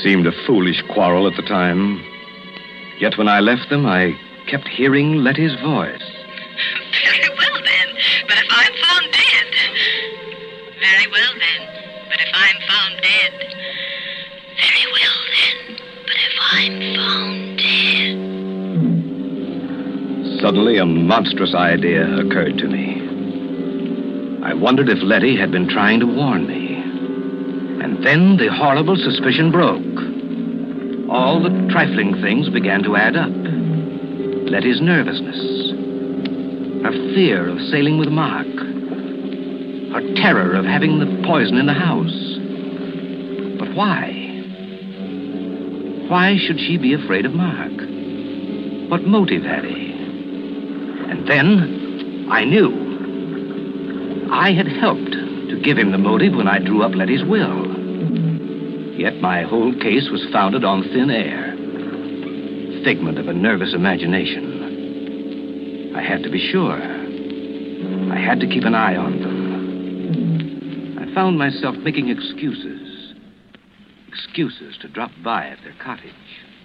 seemed a foolish quarrel at the time. Yet when I left them, I kept hearing Letty's voice. Very well, then. But if I'm found dead... Very well, then. But if I'm found dead... Very well, then. But if I'm found dead... Suddenly, a monstrous idea occurred to me. I wondered if Letty had been trying to warn me. And then the horrible suspicion broke. All the trifling things began to add up. Letty's nervousness, her fear of sailing with Mark, her terror of having the poison in the house. But why? Why should she be afraid of Mark? What motive had he? And then I knew. I had helped to give him the motive when I drew up Letty's will. Yet my whole case was founded on thin air. Figment of a nervous imagination. I had to be sure. I had to keep an eye on them. I found myself making excuses. Excuses to drop by at their cottage.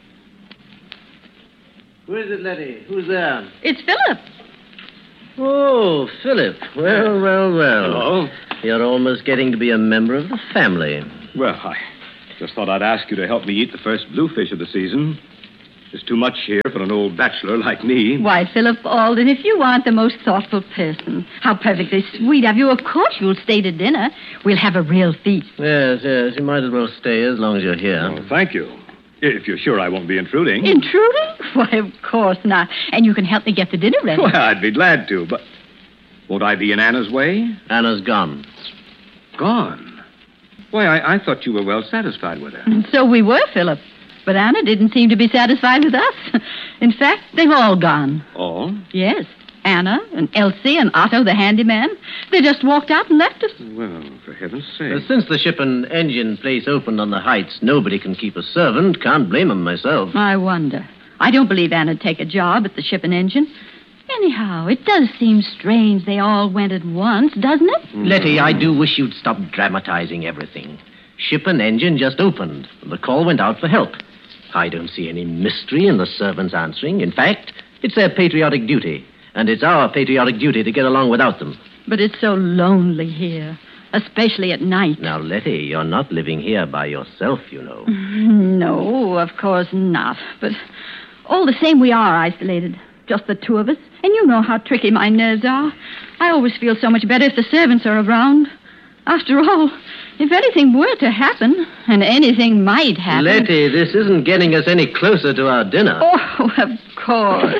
Who is it, Letty? Who's there? It's Philip. Oh, Philip. Well. Hello. You're almost getting to be a member of the family. Well, I just thought I'd ask you to help me eat the first bluefish of the season. There's too much here for an old bachelor like me. Why, Philip Alden, if you aren't the most thoughtful person. How perfectly sweet of you. Of course you'll stay to dinner. We'll have a real feast. Yes. You might as well stay as long as you're here. Oh, thank you. If you're sure I won't be intruding. Intruding? Why, of course not. And you can help me get the dinner ready. Well, I'd be glad to, but won't I be in Anna's way? Anna's gone. Gone? Why, I thought you were well satisfied with her. And so we were, Philip. But Anna didn't seem to be satisfied with us. In fact, they've all gone. All? Yes. Anna and Elsie and Otto, the handyman. They just walked out and left us. Well, for heaven's sake. Since the ship and engine place opened on the Heights, nobody can keep a servant. Can't blame them myself. I wonder. I don't believe Anna'd take a job at the ship and engine. Anyhow, it does seem strange they all went at once, doesn't it? Letty, I do wish you'd stop dramatizing everything. Ship and engine just opened. The call went out for help. I don't see any mystery in the servants answering. In fact, it's their patriotic duty. And it's our patriotic duty to get along without them. But it's so lonely here, especially at night. Now, Letty, you're not living here by yourself, you know. No, of course not. But all the same, we are isolated. Just the two of us. And you know how tricky my nerves are. I always feel so much better if the servants are around. After all, if anything were to happen, and anything might happen... Letty, this isn't getting us any closer to our dinner. Oh, of course.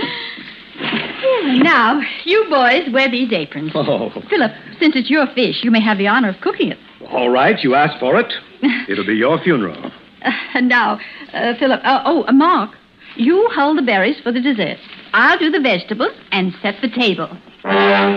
Now, you boys wear these aprons. Oh. Philip, since it's your fish, you may have the honor of cooking it. All right, you asked for it. It'll be your funeral. Now, Philip, Mark, you hold the berries for the dessert. I'll do the vegetables and set the table.